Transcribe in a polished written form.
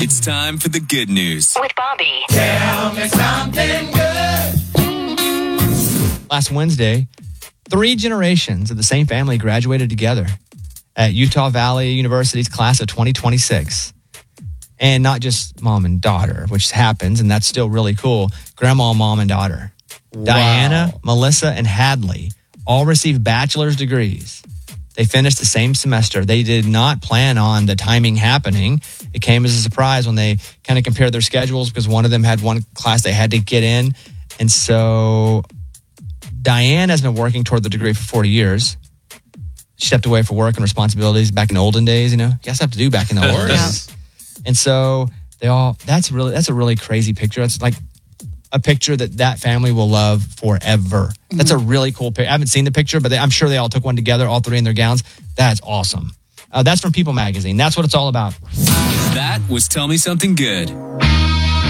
It's time for the good news with Bobby. Tell me something good. Last Wednesday, 3 generations of the same family graduated together at Utah Valley University's class of 2026. And not just mom and daughter, which happens, and that's still really cool. Grandma, mom, and daughter. Wow. Diana, Melissa, and Hadley all received bachelor's degrees. They finished the same semester. They did not plan on the timing happening. It came as a surprise when they kind of compared their schedules because one of them had one class they had to get in. And so Diana has been working toward the degree for 40 years. She stepped away for work and responsibilities back in the olden days, you know. You guys have to do back in the olden days. And so that's a really crazy picture. It's like a picture that family will love forever. That's a really cool picture. I haven't seen the picture, but I'm sure they all took one together, all 3 in their gowns. That's awesome. That's from People Magazine. That's what it's all about. That was Tell Me Something Good.